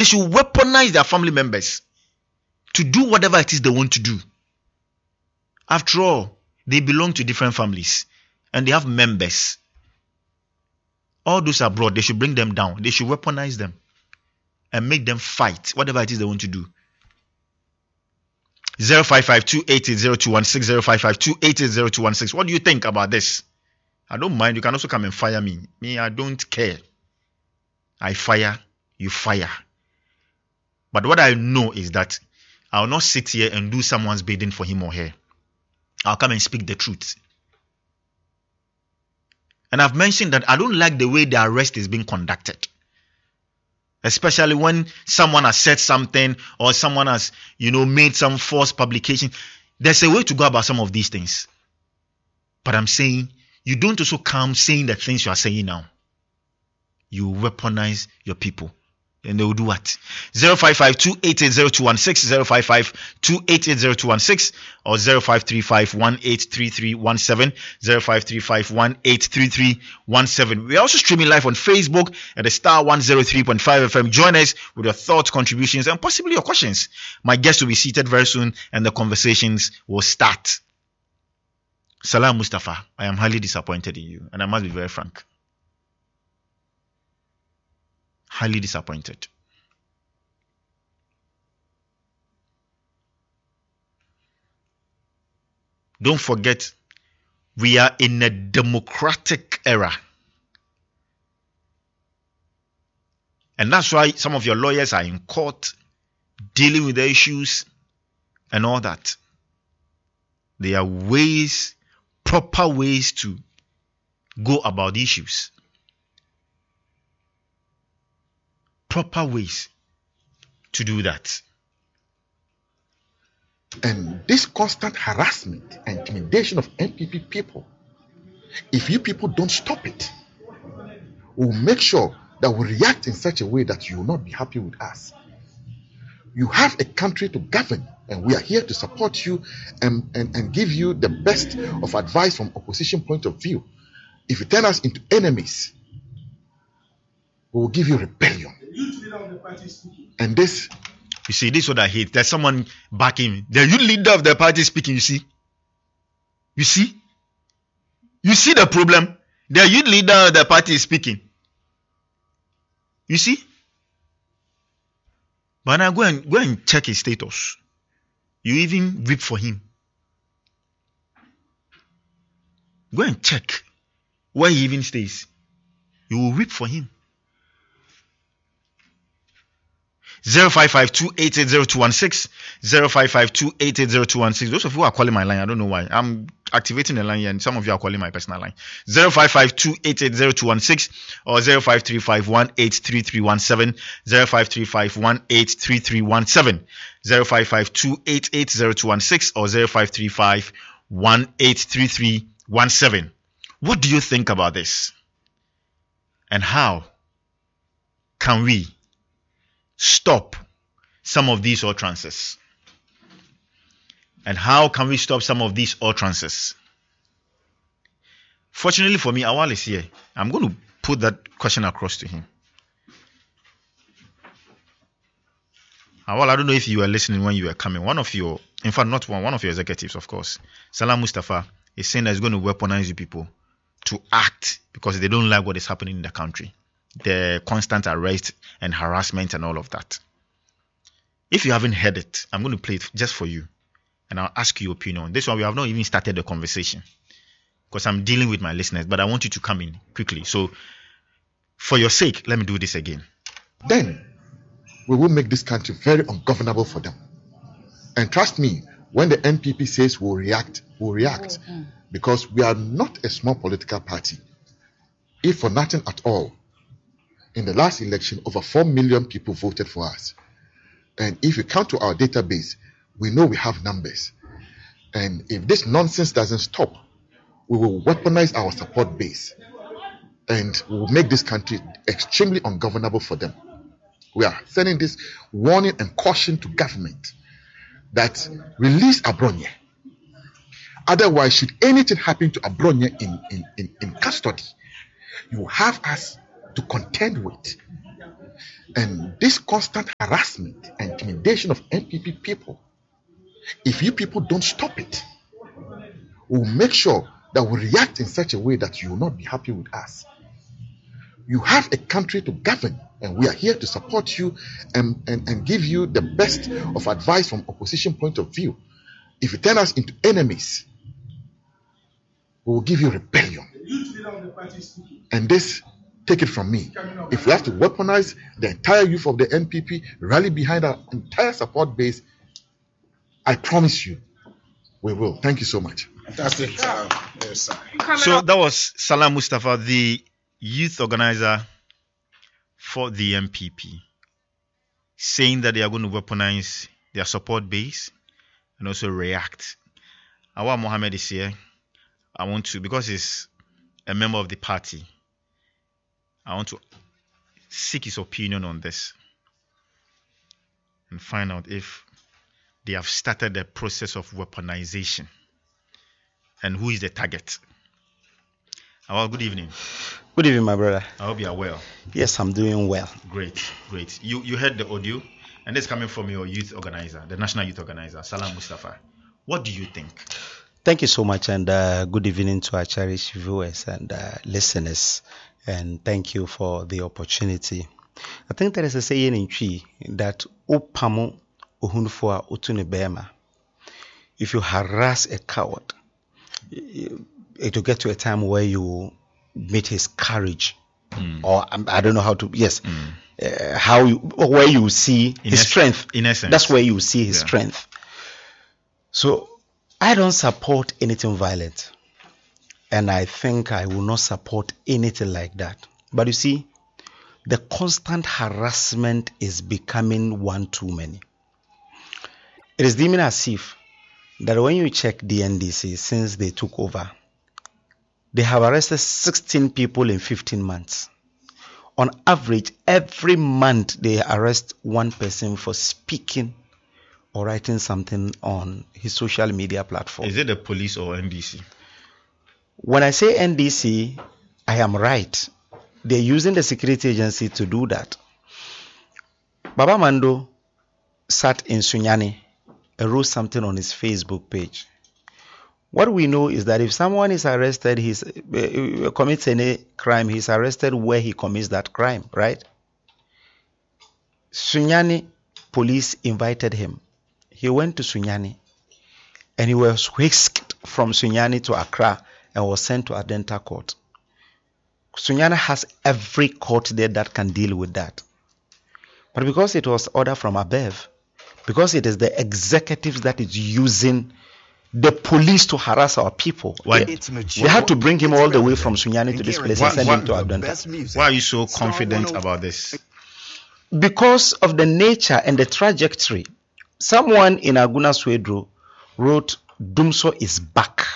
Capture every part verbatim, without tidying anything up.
They should weaponize their family members to do whatever it is they want to do. After all, they belong to different families and they have members. All those abroad, they should bring them down. They should weaponize them and make them fight whatever it is they want to do. zero five five two eight eight zero two one six zero five five two eight eight zero two one six. What do you think about this? I don't mind. You can also come and fire me. Me, I don't care. I fire, you fire. But what I know is that I will not sit here and do someone's bidding for him or her. I'll come and speak the truth. And I've mentioned that I don't like the way the arrest is being conducted. Especially when someone has said something or someone has, you know, made some false publication. There's a way to go about some of these things. But I'm saying, you don't also come saying the things you are saying now. You weaponize your people. And they will do what? zero five five two eight eight zero two one six, zero five five two eight eight zero two one six or zero five three five one eight three three one seven, zero five three five one eight three three one seven. We are also streaming live on Facebook at the Star one oh three point five F M. Join us with your thoughts, contributions, and possibly your questions. My guest will be seated very soon and the conversations will start. Salam Mustafa, I am highly disappointed in you, and I must be very frank. Highly disappointed. Don't forget, we are in a democratic era. And that's why some of your lawyers are in court dealing with the issues and all that. There are ways, proper ways to go about issues. Proper ways to do that. And this constant harassment and intimidation of N P P people, if you people don't stop it, we'll make sure that we react in such a way that you will not be happy with us. You have a country to govern, and we are here to support you and, and, and give you the best of advice from opposition point of view. If you turn us into enemies, we will give you rebellion. And this, you see, this is what I hate. There's someone backing. The youth leader of the party speaking, you see. You see? You see the problem? The youth leader of the party is speaking. You see? But now go and go and check his status. You even weep for him. Go and check where he even stays. You will weep for him. zero five five two eight eight zero two one six, zero five five two eight eight zero two one six. Those of you who are calling my line, I don't know why. I'm activating the line here and some of you are calling my personal line. zero five five two eight eight zero two one six or zero five three five one eight three three one seven, zero five three five one eight three three one seven, zero five five two eight eight zero two one six or zero five three five one eight three three one seven. What do you think about this? And how can we stop some of these utterances? And how can we stop some of these utterances? Fortunately for me, Awal is here. I'm going to put that question across to him. Awal, I don't know if you were listening when you were coming. One of your, in fact, not one, one of your executives, of course, Salam Mustafa, is saying that he's going to weaponize you people to act because they don't like what is happening in the country. The constant arrest and harassment and all of that. If you haven't heard it, I'm going to play it just for you. And I'll ask you your opinion. This one, we have not even started the conversation. Because I'm dealing with my listeners. But I want you to come in quickly. So, for your sake, let me do this again. Then, we will make this country very ungovernable for them. And trust me, when the N P P says we'll react, we'll react. Because we are not a small political party. If for nothing at all, in the last election, over four million people voted for us. And if you count to our database, we know we have numbers. And if this nonsense doesn't stop, we will weaponize our support base. And we will make this country extremely ungovernable for them. We are sending this warning and caution to government that release Abronye. Otherwise, should anything happen to Abronye in, in, in, in custody, you will have us to contend with. And this constant harassment and intimidation of N P P people, if you people don't stop it, we'll make sure that we react in such a way that you will not be happy with us. You have a country to govern, and we are here to support you and, and, and give you the best of advice from opposition point of view. If you turn us into enemies, we will give you rebellion. And this, take it from me, if we have to weaponize the entire youth of the N P P, rally behind our entire support base, I promise you, we will. Thank you so much. Fantastic. Uh, yes, so that was Salam Mustafa, the youth organizer for the N P P, saying that they are going to weaponize their support base and also react. Awa Mohammed is here. I want to, because he's a member of the party, I want to seek his opinion on this and find out if they have started the process of weaponization and who is the target. Well, good evening. Good evening, my brother. I hope you are well. Yes, I'm doing well. Great, great. You you heard the audio, and this coming from your youth organizer, the national youth organizer, Salam Mustafa. What do you think? Thank you so much, and uh, good evening to our cherished viewers and uh, listeners, and thank you for the opportunity. I think there is a saying in Twi that Opamu Uhunfua Utunibema. If you harass a coward, it will get to a time where you meet his courage, mm. or um, I don't know how to. Yes, mm. uh, how you, where you see in his es- strength. In essence, that's where you see his yeah. strength. So I don't support anything violent, and I think I will not support anything like that. But you see, the constant harassment is becoming one too many. It is deeming as if that when you check the N D C since they took over, they have arrested sixteen people in fifteen months. On average, every month they arrest one person for speaking or writing something on his social media platform. Is it the police or N D C? When I say N D C, I am right. They're using the security agency to do that. Baba Mando sat in Sunyani and wrote something on his Facebook page. What we know is that if someone is arrested, he's uh, commits any crime, he's arrested where he commits that crime, right? Sunyani police invited him. He went to Sunyani and he was whisked from Sunyani to Accra and was sent to Adenta Court. Sunyani has every court there that can deal with that. But because it was order from above, because it is the executives that is using the police to harass our people, why? They, they had to bring him all the way from Sunyani to this place and send him to Adenta. Why are you so confident about this? Because of the nature and the trajectory. Someone in Aguna Swedro wrote, Dumso is back.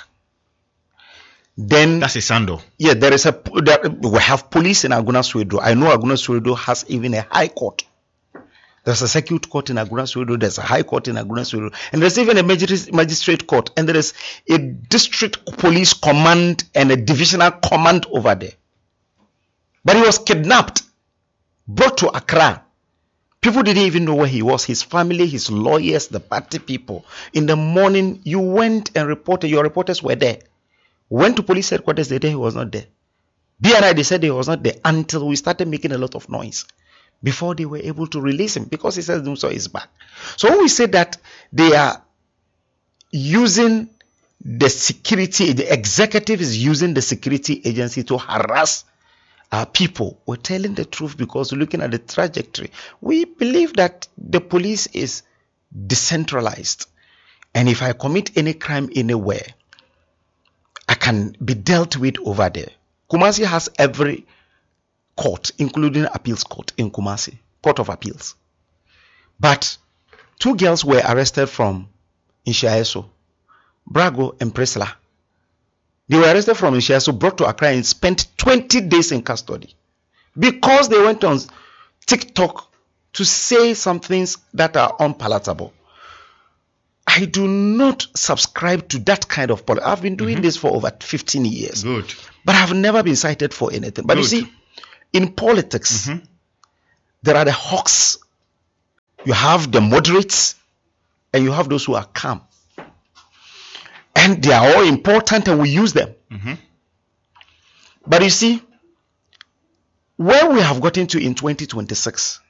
Then that's a Sando. Yeah, there is a there, we have police in Aguna Swedro. I know Aguna Swedro has even a high court. There's a circuit court in Aguna Swedro, there's a high court in Aguna Swedro, and there's even a magistrate court, and there is a district police command and a divisional command over there. But he was kidnapped, brought to Accra. People didn't even know where he was. His family, his lawyers, the party people. In the morning, you went and reported, your reporters were there. Went to police headquarters, the day he was not there. B R I, they said he was not there until we started making a lot of noise before they were able to release him, because he says Dumso is back. So when we say that they are using the security, the executive is using the security agency to harass our people, we're telling the truth, because looking at the trajectory, we believe that the police is decentralized. And if I commit any crime anywhere, I can be dealt with over there. Kumasi has every court, including appeals court in Kumasi, Court of Appeals. But two girls were arrested from Inshaeso, Brago and Presla. They were arrested from Inshaeso, brought to Accra, and spent twenty days in custody because they went on TikTok to say some things that are unpalatable. I do not subscribe to that kind of policy. I've been doing mm-hmm. this for over fifteen years. Good. But I've never been cited for anything. But Good. You see, in politics, mm-hmm. there are the hawks, you have the moderates, and you have those who are calm. And they are all important and we use them. Mm-hmm. But you see, where we have gotten to in twenty twenty-six,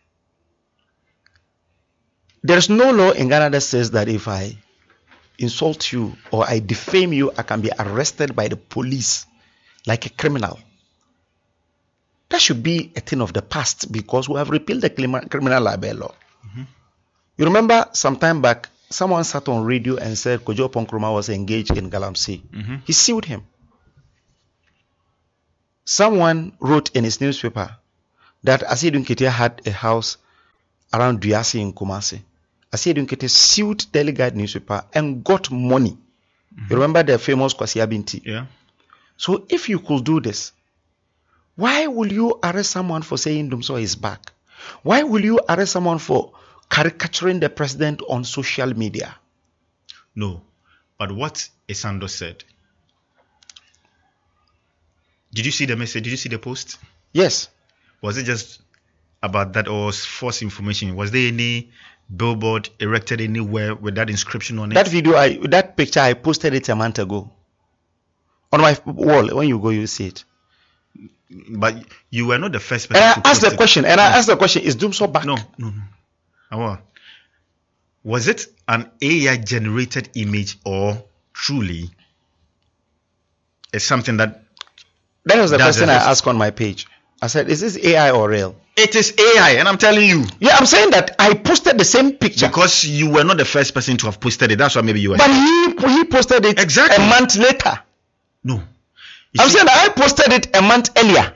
there is no law in Ghana that says that if I insult you or I defame you, I can be arrested by the police like a criminal. That should be a thing of the past because we have repealed the criminal libel law. Mm-hmm. You remember some time back, someone sat on radio and said Kojo Ponkroma was engaged in Galamsey. Mm-hmm. He sued him. Someone wrote in his newspaper that Asiedu Nketia had a house around Duyasi in Kumasi. Asiedu Nketia sued Daily Guide newspaper and got money. Mm-hmm. You remember the famous Kwasi Abinti? Yeah. So if you could do this, why will you arrest someone for saying Dumso is back? Why will you arrest someone for caricaturing the president on social media? No. But what Esando said, did you see the message? Did you see the post? Yes. Was it just about that or false information? Was there any billboard erected anywhere with that inscription on it? That video, I that picture, I posted it a month ago. On my wall, when you go, you see it. But you were not the first person. And I asked the it. question, and no. I asked the question, is Dumso back? No, no, no. Oh, was it an A I generated image or truly it's something that... That was the That's question the I first. asked on my page. I said, is this A I or real? It is A I, and I'm telling you. Yeah, I'm saying that I posted the same picture. Because you were not the first person to have posted it. That's why maybe you were. But he he posted it Exactly. a month later. No. You I'm see- saying that I posted it a month earlier.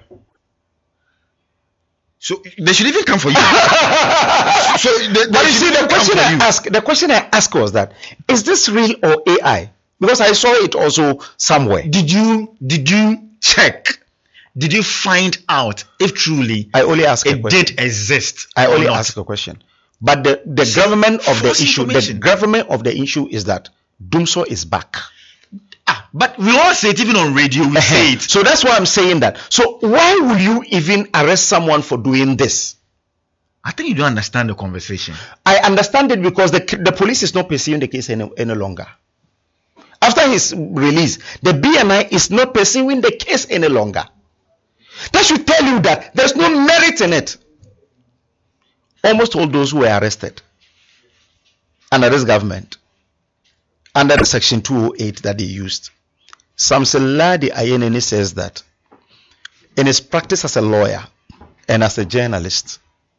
So they should even come for you. so they, they But you should see, even the come question for I you. asked, the question I asked was that, is this real or A I? Because I saw it also somewhere. Did you did you check? Did you find out if truly I only asked a it question. did exist? I or only not? ask a question. But the, the See, government of the false issue, the information. government of the issue is that Dumso is back. Ah, but we all say it even on radio. We say it. So that's why I'm saying that. So why will you even arrest someone for doing this? I think you don't understand the conversation. I understand it because the, the police is not pursuing the case any, any longer. After his release, the B N I is not pursuing the case any longer. That should tell you that there's no merit in it. Almost all those who were arrested under this government, under the section two oh eight that they used, Samson Ladi Ayenene says that in his practice as a lawyer and as a journalist,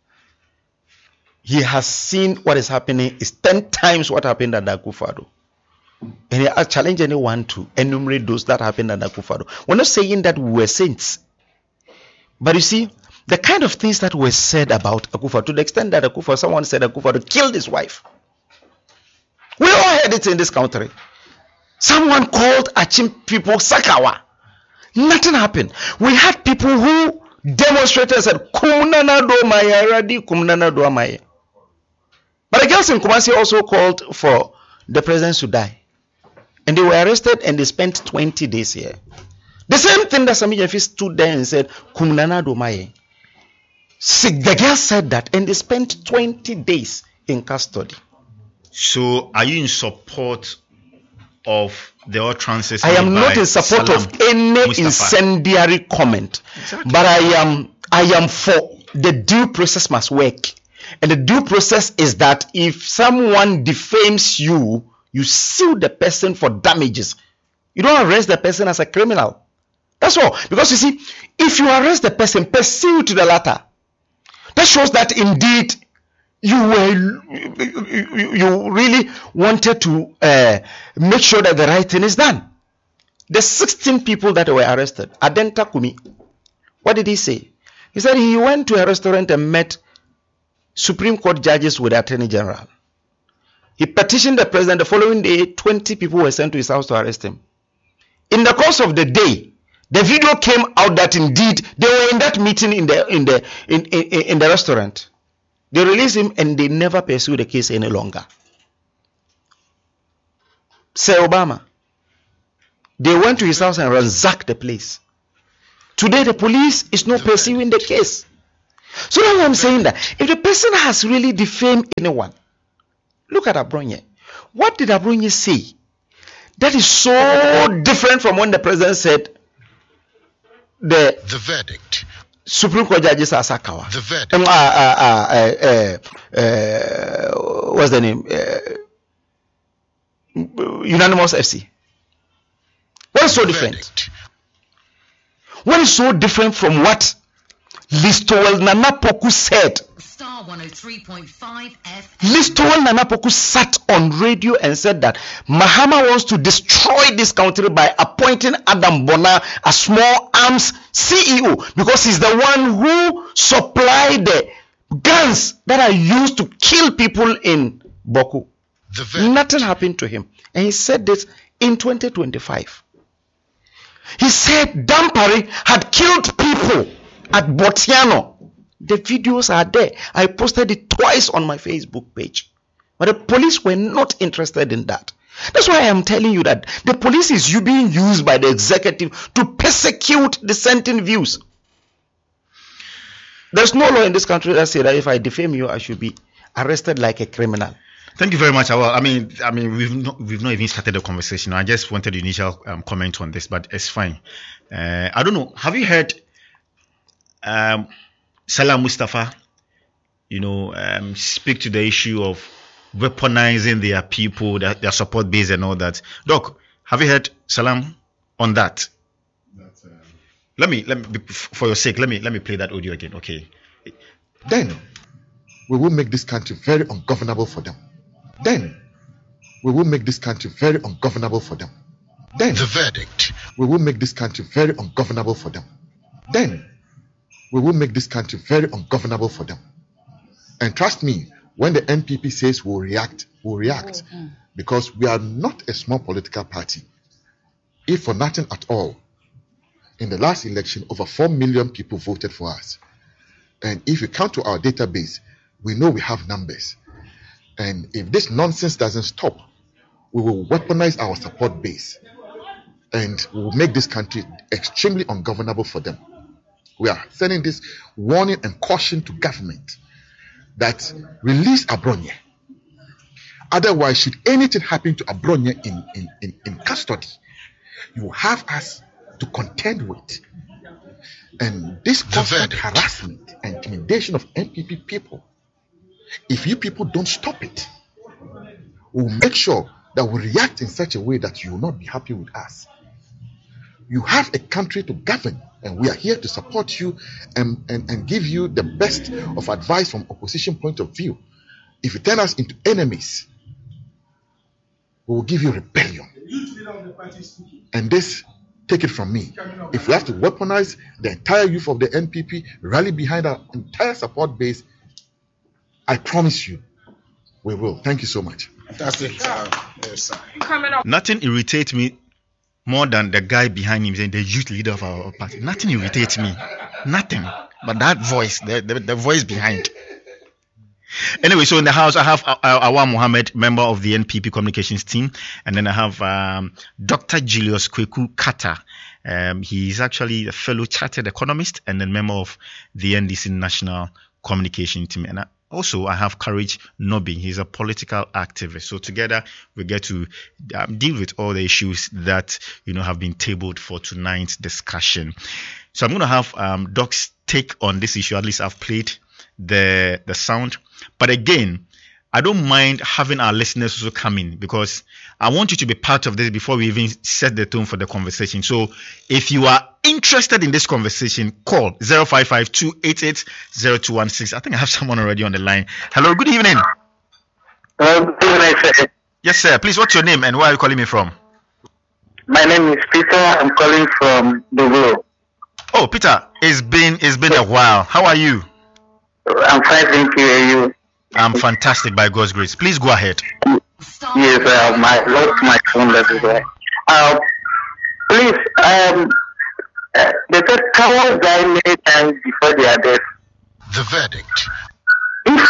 he has seen what is happening is ten times what happened at Akufo-Addo. And he has challenged anyone to enumerate those that happened at Akufo-Addo. We're not saying that we were saints. But you see, the kind of things that were said about Akufo, to the extent that Akufo, someone said Akufo killed his wife. We all heard it in this country. Someone called Achim people Sakawa. Nothing happened. We had people who demonstrated and said, Kumnana do maya radi, kumnana do maya. But the girls in Kumasi also called for the president to die. And they were arrested and they spent twenty days here. The same thing that Sami Jafi stood there and said, Kumnana do maya. See, the girls said that and they spent twenty days in custody. So, are you in support of the all trances? I am not in support Salam of any Mustafa? incendiary comment, Exactly. but I am I am for the due process must work, and the due process is that if someone defames you, you sue the person for damages. You don't arrest the person as a criminal. That's all. Because you see, if you arrest the person, pursue to the latter. That shows that indeed you were you, you really wanted to uh, make sure that the right thing is done. The sixteen people that were arrested, Adenta Kumi, what did he say? He said he went to a restaurant and met Supreme Court judges with the Attorney General. He petitioned the president. The following day, twenty people were sent to his house to arrest him. In the course of the day, the video came out that indeed they were in that meeting in the in the in, in, in the restaurant. They released him and they never pursued the case any longer. Sir Obama, they went to his house and ransacked the place. Today the police is not pursuing the case. So that's why I'm saying that if the person has really defamed anyone, look at Abronye. What did Abronye say that is so different from when the president said the The verdict. Supreme Court judges are Sakawa? The verdict. Um, uh, uh, uh, uh, uh, what's the name? Uh, Unanimous F C. What is so different? Verdict. What is so different from what Listowel Nanapoku said? Star one oh three point five F M. Listowel Nanapoku sat on radio and said that Mahama wants to destroy this country by appointing Adam Bona as small arms C E O because he's the one who supplied the guns that are used to kill people in Boku. The verdict. Nothing happened to him. And he said this in twenty twenty-five. He said Dampari had killed people at Botiano. The videos are there. I posted it twice on my Facebook page. But the police were not interested in that. That's why I am telling you that the police is you being used by the executive to persecute dissenting views. There's no law in this country that says that if I defame you, I should be arrested like a criminal. Thank you very much. Well, I mean, I mean, we've not we've not even started the conversation. I just wanted the initial um, comment on this, but it's fine. Uh, I don't know. Have you heard um, Salah Mustafa, you know, um, speak to the issue of weaponizing their people, their, their support base, and all that? Doc, have you heard Salam on that? That's, uh... Let me let me for your sake. Let me let me play that audio again. Okay. Then we will make this country very ungovernable for them. Then we will make this country very ungovernable for them. Then The verdict. we will make this country very ungovernable for them. Then we will make this country very ungovernable for them. And trust me, when the N P P says we'll react, we'll react. Because we are not a small political party. If for nothing at all, in the last election, over four million people voted for us. And if you count to our database, we know we have numbers. And if this nonsense doesn't stop, we will weaponize our support base. And we will make this country extremely ungovernable for them. We are sending this warning and caution to government that release Abronye. Otherwise, should anything happen to Abronye in, in, in, in custody, you will have us to contend with. And this constant verdict. harassment and intimidation of N P P people, if you people don't stop it, we'll make sure that we react in such a way that you will not be happy with us. You have a country to govern, and we are here to support you and, and, and give you the best of advice from opposition point of view. If you turn us into enemies, we will give you rebellion. And this, take it from me, if we have to weaponize the entire youth of the N P P, rally behind our entire support base, I promise you, we will. Thank you so much. Fantastic. Uh, yes, sir. Nothing irritates me more than the guy behind him saying the youth leader of our party. Nothing irritates me. Nothing. But that voice, the, the, the voice behind. Anyway, so in the house, I have Awam Mohammed, member of the N P P communications team. And then I have um, Doctor Julius Kweku Kata. Um, he is actually a fellow chartered economist and then member of the N D C National Communication Team. And I, also, I have Courage Nobi. He's a political activist. So together, we get to um, deal with all the issues that, you know, have been tabled for tonight's discussion. So I'm going to have um, Doc's take on this issue. At least I've played the the sound. But again, I don't mind having our listeners also come in because I want you to be part of this before we even set the tone for the conversation. So if you are interested in this conversation, call zero five five, two eight eight, zero two one six. I think I have someone already on the line. Hello, good evening. Um, good evening, sir. Yes, sir. Please, what's your name and where are you calling me from? My name is Peter. I'm calling from Dogo. Oh, Peter, it's been it's been a while. How are you? I'm fine, thank you. Are you? I'm fantastic by God's grace. Please go ahead. Yes, uh, my lost my phone letter there. Uh, please, um, uh, they said cowards die many times before they are dead. The verdict. If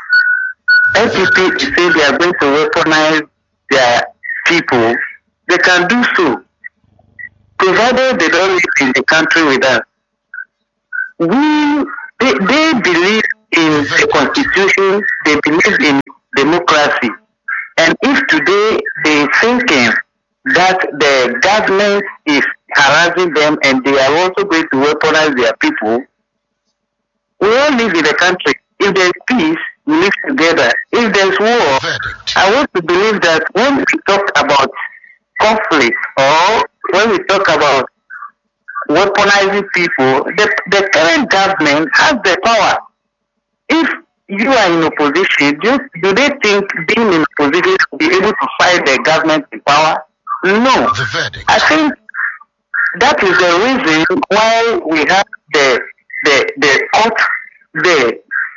N P P say they are going to weaponize their people, they can do so, provided they don't live in the country with us. We they, they believe in the constitution, they believe in democracy. And if today they thinking that the government is harassing them and they are also going to weaponize their people, we all live in a country. If there's peace, we live together. If there's war, Verdict. I want to believe that when we talk about conflict or when we talk about weaponizing people, the, the current government has the power. If you are in opposition, do, do they think being in opposition to be able to fight the government in power? No. The verdict. I think that is the reason why we have the the the court there.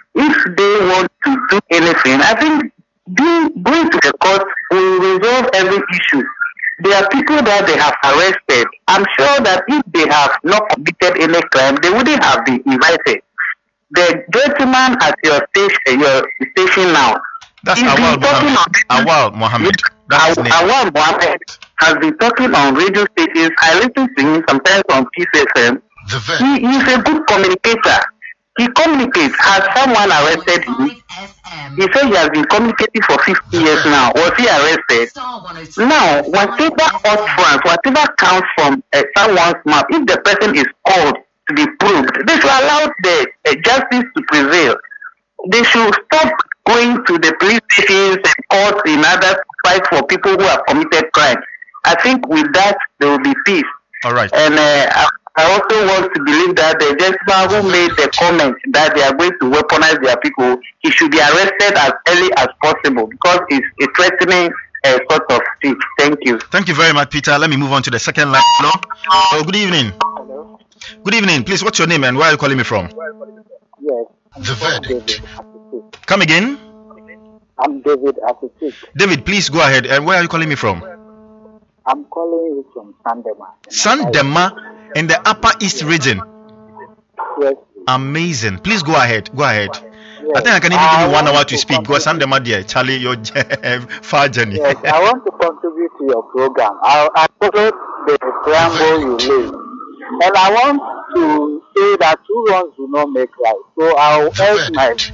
If they want to do anything, I think being, going to the court will resolve every issue. There are people that they have arrested. I'm sure that if they have not committed any crime, they wouldn't have been invited. The gentleman at your station, your station now, That's he's Awal been talking Mohammed. on- Awal Mohammed. That's his name. Awal Mohammed has been talking on radio stations. I listen to him sometimes on P C S M. The verdict. He is a good communicator. He communicates. Has someone arrested him? F M. He said he has been communicating for fifty years now. Was he arrested? Star one oh three. Now, whatever utterance, whatever counts from uh, someone's mouth, if the person is called to be proved, they should allow the uh, justice to prevail. They should stop going to the police stations and courts in order to fight for people who have committed crime. I think with that, there will be peace. All right. And uh, I I also want to believe that the gentleman who made the comment that they are going to weaponize their people, he should be arrested as early as possible because it's a threatening uh, sort of speech. Thank you. Thank you very much, Peter. Let me move on to the second line. Hello. Oh, good evening. Hello. Good evening. Please, what's your name and where are you calling me from? Yes. I'm The verdict. David Atitik. Come again. I'm David Atitik. David, please go ahead. And where are you calling me from? I'm calling you from Sandema. Sandema in the Upper East region. Yes. Amazing. Please go ahead. Go ahead. Yes. I think I can even give you one want hour to speak. Go contribute- Sandema dear. Charlie, your far journey. Yes, I want to contribute to your program. I, I followed the preamble you laid. And I want to say that two wrongs do not make right. So I'll The urge my verdict.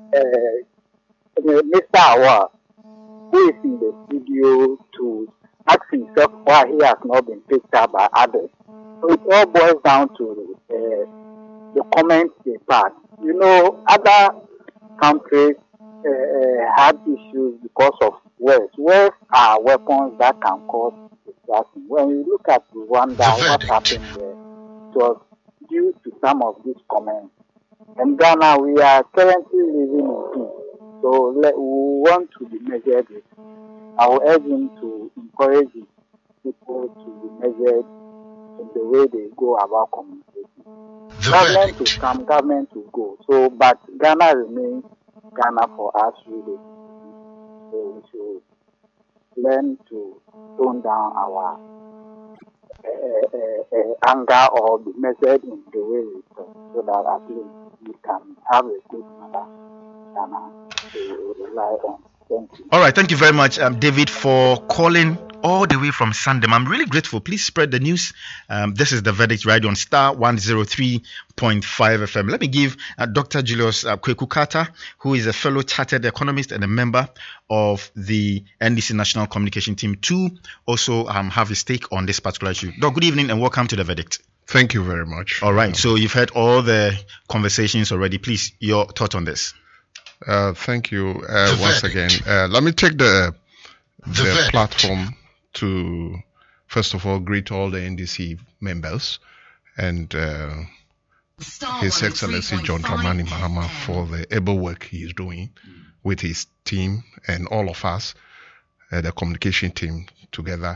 uh, Mister Awar, who is in the studio, to ask himself why he has not been picked up by others. So it all boils down to uh, the comments they pass. You know, other countries uh, uh, have issues because of words. Words are weapons that can cause destruction. When you look at Rwanda, The what verdict. happened there, it was due to some of these comments. In Ghana, we are currently living in peace. So let, we want to be measured with. I will urge him to encourage his people to be measured in the way they go about communicating. The Government will verdict. come, government will go. So, but Ghana remains Ghana for us really. So we should learn to tone down our uh, uh, uh, anger or be measured in the way we talk, so that at least we can have a good mother Ghana to rely on. Thank you. All right, thank you very much, um, David, for calling all the way from Sandem. I'm really grateful. Please spread the news. Um, this is the verdict right on Star one oh three point five F M. Let me give uh, Doctor Julius uh, Kweku Carter, who is a fellow chartered economist and a member of the N D C National Communication Team, to also um, have his take on this particular issue. Doc, good evening and welcome to the verdict. Thank you very much. All right, so you've heard all the conversations already. Please, your thought on this. Uh, thank you uh, The once verdict. again. Uh, let me take the The the verdict. platform to first of all greet all the N D C members and uh, Star His one oh three Excellency point John five Dramani F Mahama M. for the able work he is doing with his team and all of us, uh, the communication team together.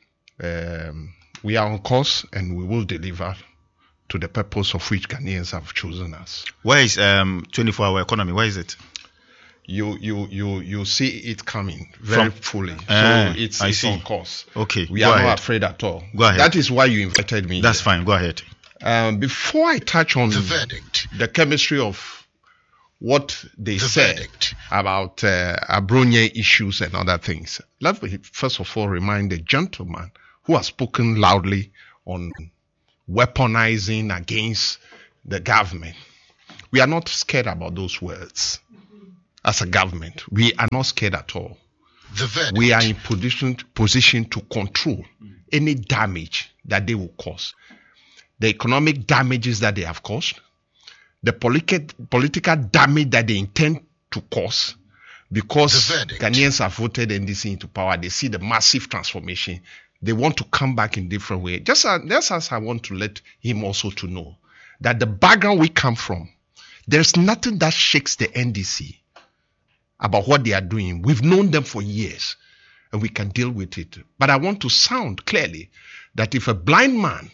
Um, we are on course and we will deliver to the purpose of which Ghanaians have chosen us. Where is um twenty-four hour economy? Where is it? You you you you see it coming very From- fully. Ah, so it's, I it's see. on course. Okay, We go are ahead. not afraid at all. Go ahead. That is why you invited me. That's here. fine. Go ahead. Um, before I touch on The verdict. the chemistry of what they The said verdict. about uh, Abronye issues and other things, let me first of all remind the gentleman who has spoken loudly on weaponizing against the government. We are not scared about those words. As a government, we are not scared at all. The verdict. We are in position position to control any damage that they will cause. The economic damages that they have caused, the politi- political damage that they intend to cause, because The verdict. Ghanaians have voted N D C into power. They see the massive transformation. They want to come back in different way. Just as, just as I want to let him also to know that the background we come from, there's nothing that shakes the N D C about what they are doing. We've known them for years and we can deal with it. But I want to sound clearly that if a blind man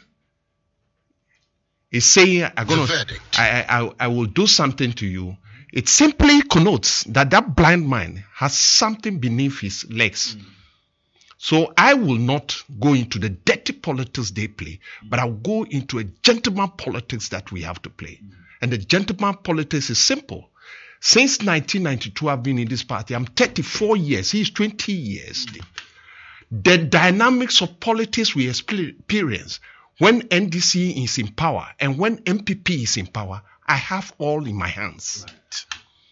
is saying, I'm gonna, The verdict. I, I, I will do something to you, it simply connotes that that blind man has something beneath his legs. So I will not go into the dirty politics they play, but I'll go into a gentleman politics that we have to play. And the gentleman politics is simple. Since nineteen ninety-two, I've been in this party. I'm thirty-four years. He's twenty years. The dynamics of politics we experience when N D C is in power and when M P P is in power, I have all in my hands. Right.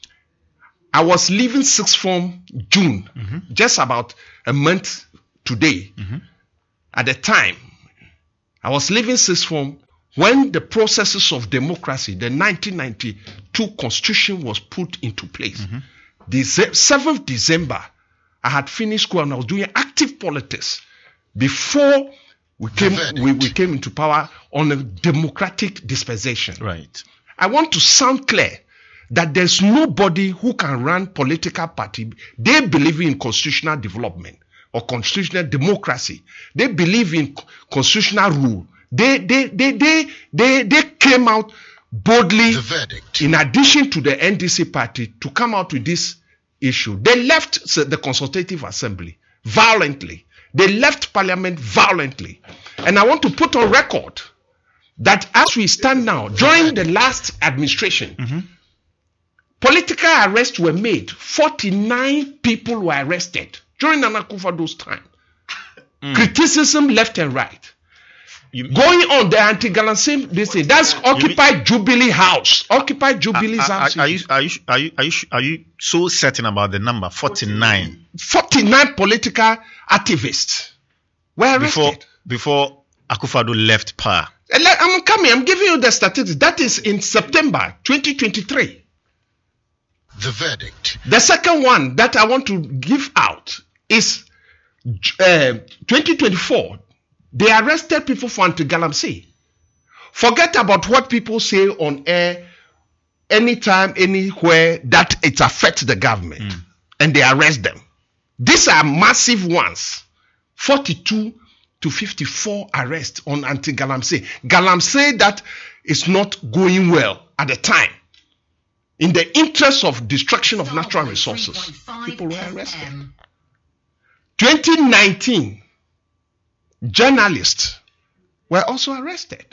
I was leaving sixth form June, Mm-hmm. just about a month today. Mm-hmm. At the time, I was leaving sixth form when the processes of democracy, the nineteen ninety-two constitution was put into place. Mm-hmm. The seventh December, I had finished school and I was doing active politics before we came, verdict. we, we came into power on a democratic dispensation. Right. I want to sound clear that there's nobody who can run political party. They believe in constitutional development or constitutional democracy. They believe in constitutional rule. They they they they they, they came out boldly The verdict. in addition to the N D C party to come out with this issue. They left the Consultative Assembly violently. They left Parliament violently. And I want to put on record that as we stand now, during the last administration, Mm-hmm. political arrests were made. forty-nine people were arrested during Nana Akufo-Addo's time. Criticism left and right. You, Going on the anti-Galamsey, this thing, that's Occupy Jubilee House. Occupy Jubilee are, are, House. are you are you are you are you are you so certain about the number forty-nine forty-nine political activists were arrested. before before Akufo-Addo left power? And let- I'm coming, I'm giving you the statistics. That is in September twenty twenty-three. The verdict. The second one that I want to give out is uh, twenty twenty-four. They arrested people for anti-Galamsey. Forget about what people say on air anytime, anywhere that it affects the government. And they arrest them. These are massive ones. forty-two to fifty-four arrests on anti-Galamsey. Galamsey that is not going well at the time. In the interest of destruction of natural resources, people were arrested. twenty nineteen, journalists were also arrested.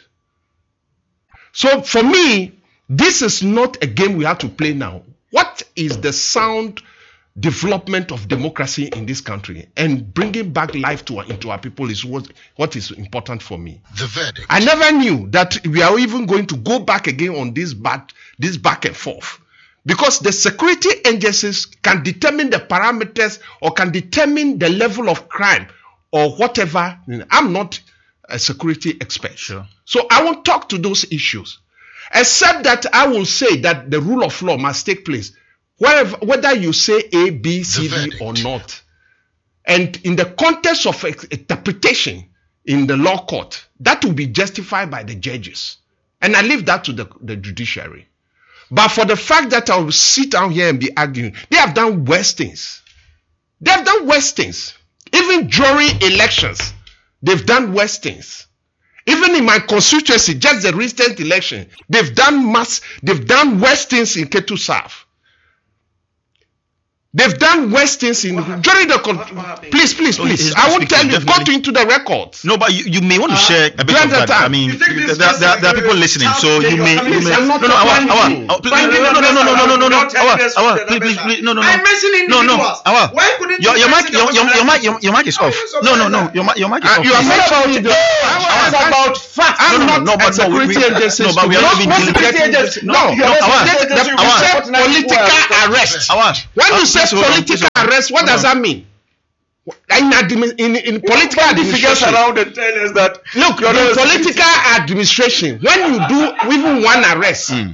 So for me, this is not a game we have to play now. What is the sound development of democracy in this country and bringing back life to our, into our people is what, what is important for me. The verdict. I never knew that we are even going to go back again on this back, this back and forth. Because the security agencies can determine the parameters or can determine the level of crime or whatever. I'm not a security expert. Sure. So I won't talk to those issues. Except that I will say that the rule of law must take place. Wherever, whether you say A, B, C, D or not. And in the context of interpretation in the law court, that will be justified by the judges. And I leave that to the, the judiciary. But for the fact that I will sit down here and be arguing, they have done worse things. They have done worse things. Even during elections, they've done worse things. Even in my constituency, just the recent election, they've done mass, they've done worse things in Ketu South. They've done worse things in during the con- please, please, Oh, please. he's I won't speaking, tell you. Go definitely. to into the records. No, but you, you may want to share a bit do you of that. understand? I mean, You take there, this there, just there, like there are a people listening, so child you may, taker. you may. I'm No, not no, Awa, applying Awa, you. Awa, please, Finding no, no, the no, no, no, no, no, no, no, not Awa, evidence Awa, to the please, please, members. please, no, no, no. I'm mentioning No, no, individuals. Awa. Why couldn't Your, you your mic, mention your, the your, your mic, your, your mic is off. so No, no, bad? no, your mic, your mic is Uh, off. you are please. not talking No, It's about facts. No, I'm no, not no, but a no, we- security we- agency. no, but we are Not not being what deliberate. security agency. No, No, no, you're Awa. the- the- Awa. you say Awa. political arrest. Awa. When you Awa, say please hold on, please political hold on. arrest, what does Hold that mean? In, admi- in, in political The figures administration, around and tell us that look, you're in not a political administration, when you do even one arrest, Mm.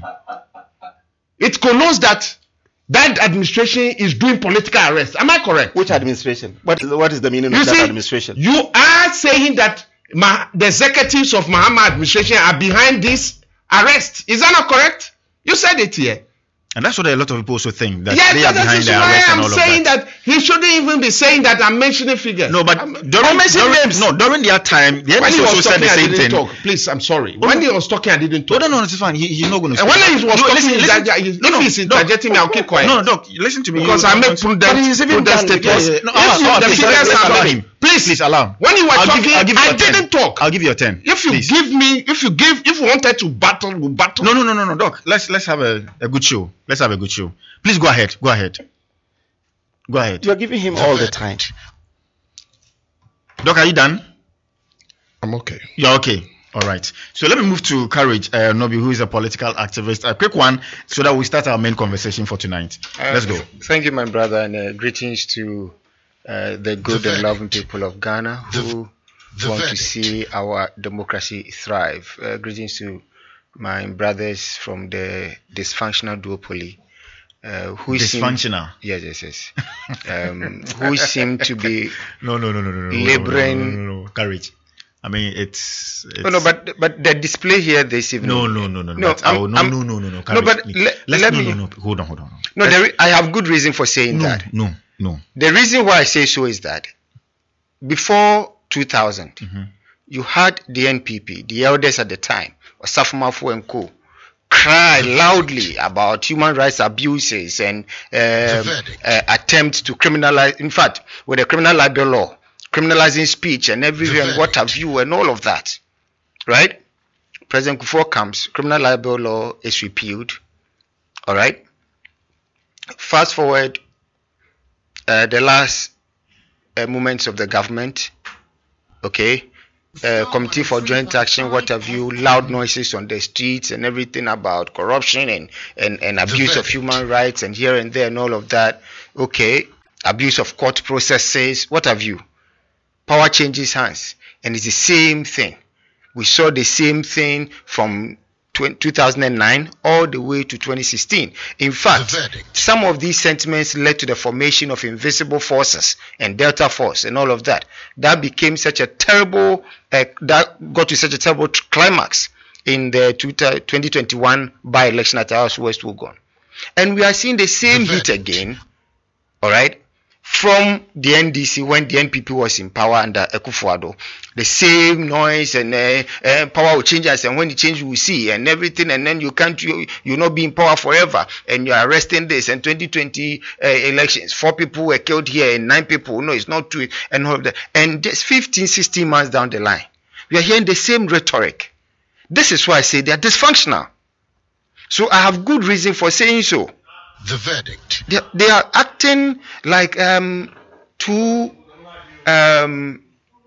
it connotes that that administration is doing political arrest. Am I correct? Which administration? What is what is the meaning You of that see, administration? you are saying that Ma- the executives of Mahama administration are behind this arrest. Is that not correct? You said it here. And that's what a lot of people also think, that Yes, they are that behind is the why arrest and I'm all of saying that. that. he shouldn't even be saying that I'm mentioning figures. No, but I'm, during, I'm mentioning during, names. no, during their time, the When M P he also was said talking, the I same didn't thing. talk. Please, I'm sorry. Oh, When no. he was talking, I didn't No, talk. no, no, it's fine. He, he's not going to And when he was no, talking, listen, he's listen, that- he's- no, if no, he's Doc, interjecting me, I'll keep quiet. No, no, Doc, listen to me. Because You- I you- make prudent, But he's even prudent done- statements. yeah, yeah. No, If Awa, you- Awa, the please, figures let's are allow not- him. Please, Please allow him. when you were I'll talking, give, I'll give you I your ten. didn't talk. I'll give you a ten. If you please. give me, if you give, if you wanted to battle, we battle. No, no, no, no, no, Doc. Let's let's have a, a good show. Let's have a good show. Please go ahead. Go ahead. Go ahead. You are giving him all the time. Doc, are you done? I'm okay. You're okay. All right. So let me move to Courage uh, Nobi, who is a political activist. A quick one, so that we start our main conversation for tonight. Uh, Let's go. Thank you, my brother, and uh, greetings to uh, the good The and loving verdict. people of Ghana The- who the want verdict. to see our democracy thrive. Uh, greetings to my brothers from the dysfunctional duopoly. Uh, who seem- Dysfunctional. yes, yes, yes. um, who seem to be No, no, no, no, no, no. Laboring- No, no, no, no, no. Courage. I mean, it's. it's Oh, no, but but the display here this evening. No, no, no, no, no. No, but I I'm- will- no, I'm- no, no, no, no. No, Courage, but please. le- Let's, let no, me- no, no. Hold on, hold on. No, there, I have good reason for saying No, that. no, no. The reason why I say so is that before two thousand, Mm-hmm. you had the N P P, the elders at the time, Osafo and co, cry loudly about human rights abuses and um, verdict. uh, attempts to criminalize, in fact, with the criminal libel law, criminalizing speech and everything, and what have you, and all of that, right? President Kufuor comes, criminal libel law is repealed, all right? Fast forward uh, the last uh, moments of the government, okay? Uh, Committee for Joint Action, what have you, loud noises on the streets and everything about corruption and, and, and abuse of human rights and here and there and all of that. Okay, abuse of court processes, what have you. Power changes hands, and it's the same thing. We saw the same thing from two thousand nine all the way to twenty sixteen. In fact, The verdict. some of these sentiments led to the formation of invisible forces and Delta Force and all of that. That became such a terrible, uh, that got to such a terrible tr- climax in the twenty twenty-one by-election at House West Wugon. And we are seeing the same The heat verdict. again, all right, from the N D C when the N P P was in power under Akufo-Addo. The same noise and uh, uh, power will change us, and when the change we see and everything, and then you can't, you you not be in power forever, and you're arresting this. And twenty twenty uh, elections, four people were killed here, and nine people, no, it's not true, and all of that. And just fifteen, sixteen months down the line, we are hearing the same rhetoric. This is why I say they are dysfunctional. So I have good reason for saying so. The verdict. They, they are acting like um two um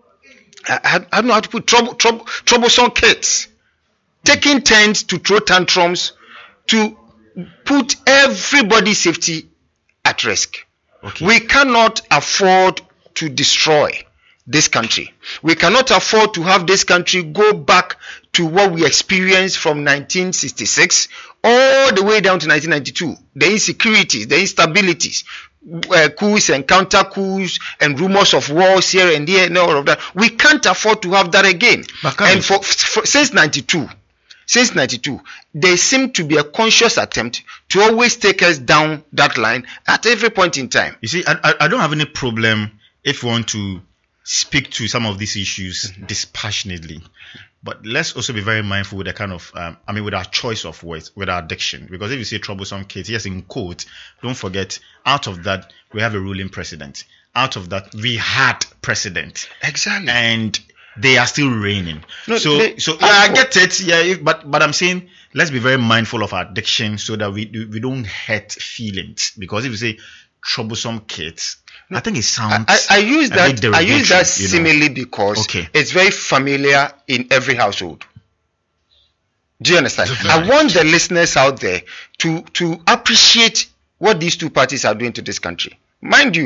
I, I I don't know how to put trouble, trouble troublesome kids taking turns to throw tantrums to put everybody's safety at risk. Okay. We cannot afford to destroy this country. We cannot afford to have this country go back to what we experienced from nineteen sixty-six all the way down to nineteen ninety-two. The insecurities, the instabilities, uh, coups and counter coups and rumors of wars here and there and all of that. We can't afford to have that again. But Karen- And for, for since ninety-two, since ninety-two, there seemed to be a conscious attempt to always take us down that line at every point in time. You see, I, I, I don't have any problem if you want to speak to some of these issues dispassionately. But let's also be very mindful with the kind of, um, I mean, with our choice of words, with our diction. Because if you say troublesome kids, yes, in quote, don't forget, out of that, we have a ruling president. Out of that, we had president. Exactly. And they are still reigning. No, so, they, so yeah, I get it. Yeah, if, but but I'm saying let's be very mindful of our diction so that we we don't hurt feelings. Because if you say troublesome kids, no, I think it sounds. I, I use that. I use that you know. simile because okay. it's very familiar in every household. Do you understand? I want the listeners out there to to appreciate what these two parties are doing to this country. Mind you,